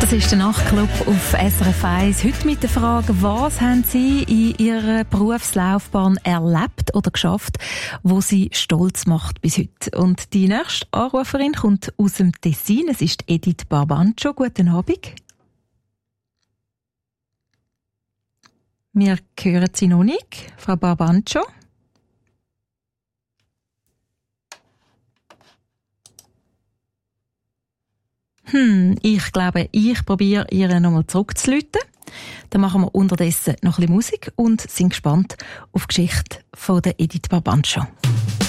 Das ist der Nachtclub auf SRF 1. Heute mit der Frage, was haben Sie in Ihrer Berufslaufbahn erlebt oder geschafft, wo Sie stolz macht bis heute? Und die nächste Anruferin kommt aus dem Tessin. Es ist Edith Barbancho. Guten Abend. Wir hören Sie noch nicht, Frau Barbancho. Ich glaube, ich probiere, ihr nochmal zurückzuläuten. Dann machen wir unterdessen noch ein bisschen Musik und sind gespannt auf die Geschichte von der Edith Barbancho.